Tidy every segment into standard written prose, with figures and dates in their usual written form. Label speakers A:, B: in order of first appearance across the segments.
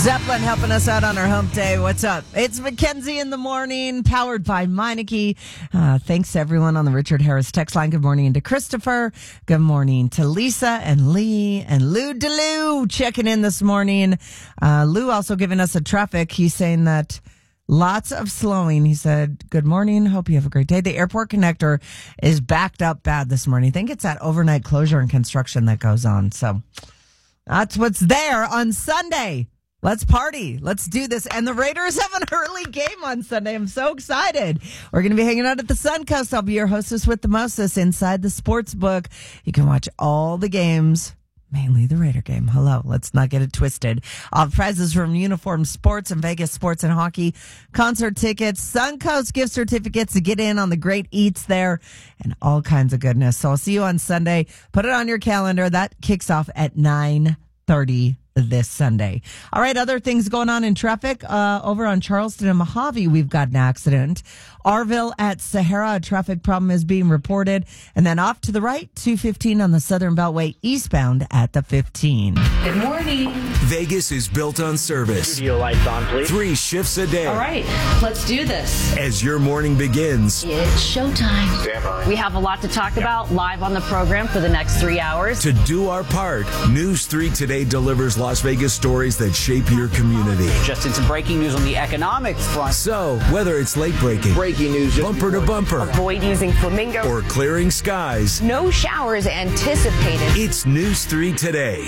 A: Zeppelin helping us out on our hump day. What's up? It's Mackenzie in the morning, powered by Meineke. Thanks to everyone on the Richard Harris text line. Good morning to Christopher. Good morning to Lisa and Lee and Lou DeLou checking in this morning. Lou also giving us a traffic. He's saying that lots of slowing. He said, good morning. Hope you have a great day. The airport connector is backed up bad this morning. I think it's that overnight closure and construction that goes on. So that's what's there on Sunday. Let's party. Let's do this. And the Raiders have an early game on Sunday. I'm so excited. We're going to be hanging out at the Suncoast. I'll be your hostess with the mostest inside the sports book. You can watch all the games, mainly the Raider game. Hello. Let's not get it twisted. Prizes from Uniform Sports and Vegas Sports and Hockey, concert tickets, Suncoast gift certificates to get in on the great eats there, and all kinds of goodness. So I'll see you on Sunday. Put it on your calendar. That kicks off at 9:30 this Sunday. All right, other things going on in traffic. Over on Charleston and Mojave, we've got an accident. Arville at Sahara, a traffic problem is being reported. And then off to the right, 215 on the Southern Beltway eastbound at the 15.
B: Good morning.
C: Vegas is built on service.
D: Studio lights on, please.
C: 3 shifts a day.
B: All right, let's do this.
C: As your morning begins,
B: It's showtime.
D: Stand by.
B: We have a lot to talk about live on the program for the next 3 hours.
C: to do our part, News 3 Today delivers Las Vegas stories that shape your community.
E: Just in some breaking news on the economic front.
C: So, whether it's late breaking,
D: Breaking news.
C: bumper to bumper,
F: Avoid using flamingo.
C: or clearing skies,
F: No showers anticipated.
C: it's News 3 Today.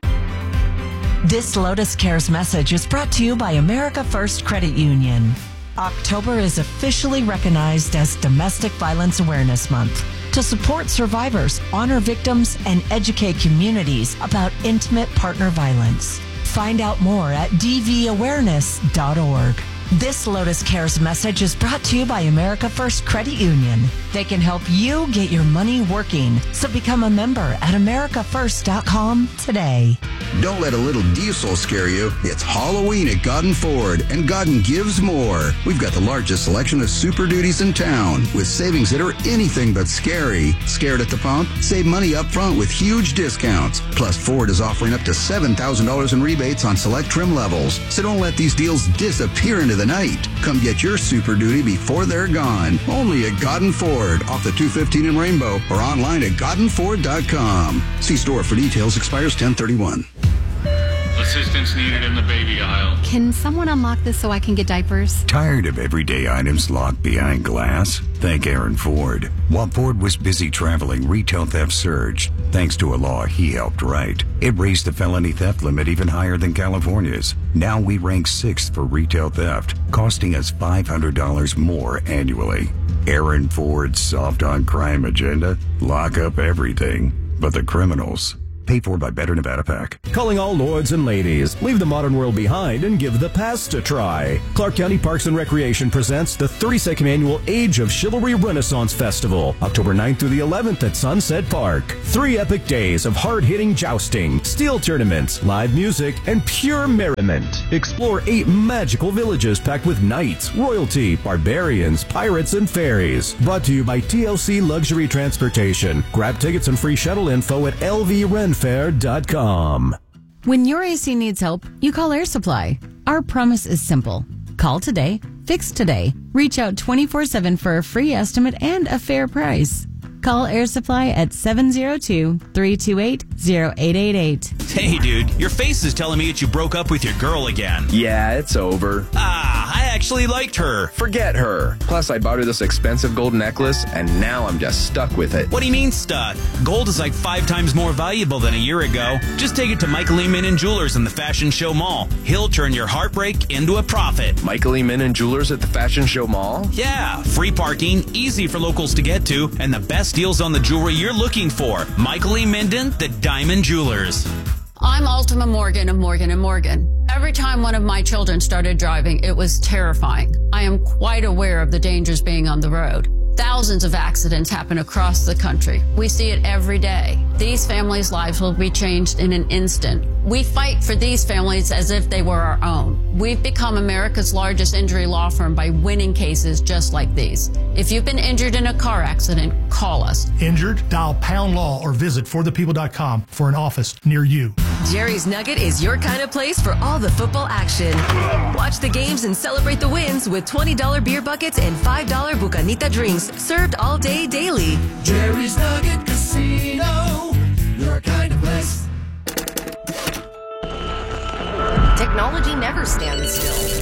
A: This Lotus Cares message is brought to you by America First Credit Union. October is officially recognized as Domestic Violence Awareness Month. To support survivors, honor victims, and educate communities about intimate partner violence. Find out more at dvawareness.org. This Lotus Cares message is brought to you by America First Credit Union. They can help you get your money working. So become a member at americafirst.com today.
G: Don't let a little diesel scare you. It's Halloween at Godden Ford, and Godden gives more. We've got the largest selection of Super Duties in town, with savings that are anything but scary. Scared at the pump? Save money up front with huge discounts. Plus, Ford is offering up to $7,000 in rebates on select trim levels. So don't let these deals disappear into the night. Come get your Super Duty before they're gone. Only at Godden Ford, off the 215 in Rainbow, or online at GoddenFord.com. See store for details. Expires 10/31.
H: Assistance needed in the baby aisle.
I: Can someone unlock this so I can get diapers?
J: Tired of everyday items locked behind glass? Thank Aaron Ford. While Ford was busy traveling, retail theft surged. Thanks to a law he helped write. It raised the felony theft limit even higher than California's. Now we rank 6th for retail theft, costing us $500 more annually. Aaron Ford's soft on crime agenda? Lock up everything but the criminals. Paid for by Better Nevada PAC.
K: Calling all lords and ladies. Leave the modern world behind and give the past a try. Clark County Parks and Recreation presents the 32nd Annual Age of Chivalry Renaissance Festival, October 9th through the 11th at Sunset Park. 3 epic days of hard-hitting jousting, steel tournaments, live music, and pure merriment. Explore 8 magical villages packed with knights, royalty, barbarians, pirates, and fairies. Brought to you by TLC Luxury Transportation. Grab tickets and free shuttle info at lvrenfair.com.
I: When your AC needs help, you call Air Supply. Our promise is simple. Call today, fix today. Reach out 24/7 for a free estimate and a fair price. Call Air Supply at 702-328-0888.
E: Hey, dude, your face is telling me that you broke up with your girl again.
D: Yeah, it's over.
E: I actually liked her.
D: Forget her. Plus, I bought her this expensive gold necklace, and now I'm just stuck with it.
E: What do you mean stuck? Gold is like 5 times more valuable than a year ago. Just take it to Michael E. Minnan Jewelers in the Fashion Show Mall. He'll turn your heartbreak into a profit.
D: Michael E. Minnan Jewelers at the Fashion Show Mall?
E: Yeah, free parking, easy for locals to get to, and the best deals on the jewelry you're looking for. Michael E. Minden, the Diamond Jewelers.
B: I'm Ultima Morgan of Morgan & Morgan. Every time one of my children started driving, it was terrifying. I am quite aware of the dangers being on the road. Thousands of accidents happen across the country. We see it every day. these families' lives will be changed in an instant. We fight for these families as if they were our own. We've become America's largest injury law firm by winning cases just like these. If you've been injured in a car accident, call us.
L: Injured? Dial Pound Law or visit forthepeople.com for an office near you.
M: Jerry's Nugget is your kind of place for all the football action. Watch the games and celebrate the wins with $20 beer buckets and $5 Bucanita drinks served all day daily.
N: Jerry's Nugget Casino, your kind of place.
F: Technology never stands still.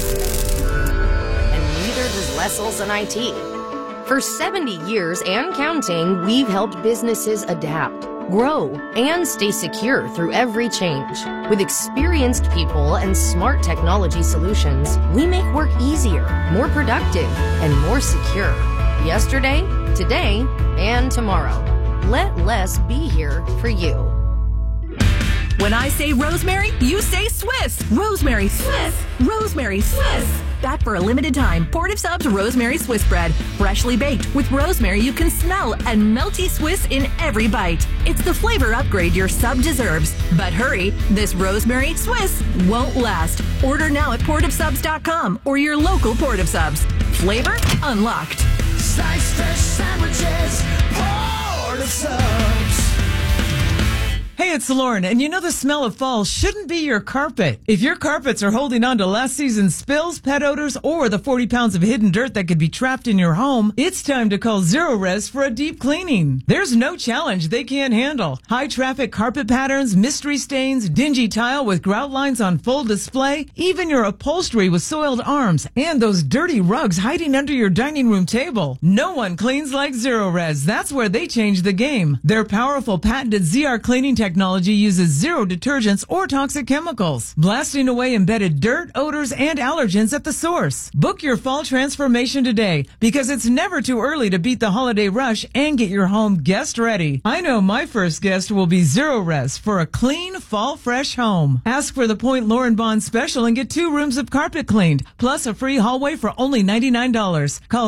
F: And neither does Lessel's and IT. For 70 years and counting, we've helped businesses adapt, grow, and stay secure through every change. With experienced people and smart technology solutions, we make work easier, more productive, and more secure. Yesterday, today, and tomorrow. Let Les be here for you.
O: When I say rosemary, you say Swiss. Rosemary Swiss. Rosemary Swiss. Back for a limited time, Portive Subs Rosemary Swiss bread. Freshly baked with rosemary you can smell and melty Swiss in every bite. It's the flavor upgrade your sub deserves. But hurry, this Rosemary Swiss won't last. Order now at PortiveSubs.com or your local Portive Subs. Flavor unlocked.
N: Sliced fresh sandwiches, Portive Subs.
A: Hey, it's Lauren, and you know the smell of fall shouldn't be your carpet. If your carpets are holding on to last season's spills, pet odors, or the 40 pounds of hidden dirt that could be trapped in your home, it's time to call Zero Res for a deep cleaning. There's no challenge they can't handle. High traffic carpet patterns, mystery stains, dingy tile with grout lines on full display, even your upholstery with soiled arms, and those dirty rugs hiding under your dining room table. No one cleans like Zero Res. That's where they change the game. Their powerful patented ZR cleaning technology uses zero detergents or toxic chemicals, blasting away embedded dirt, odors, and allergens at the source. Book your fall transformation today because it's never too early to beat the holiday rush and get your home guest ready. I know my first guest will be Zero Res for a clean, fall fresh home. Ask for the Point Lauren Bond special and get 2 rooms of carpet cleaned, plus a free hallway for only $99. Call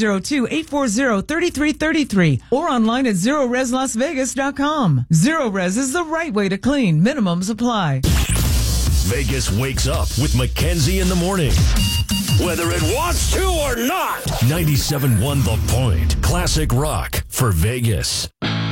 A: 702-840-3333 or online at ZeroResLasVegas.com. Zero Res is the right way to clean. Minimums apply.
P: Vegas wakes up with Mackenzie in the morning. Whether it wants to or not. 97.1 The Point. Classic rock for Vegas.